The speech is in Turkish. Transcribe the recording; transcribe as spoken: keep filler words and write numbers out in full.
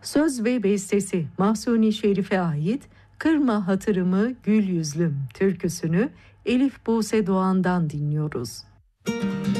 Söz ve bestesi Mahsuni Şerif'e ait "Kırma Hatırımı Gül Yüzlüm" türküsünü Elif Buse Doğan'dan dinliyoruz.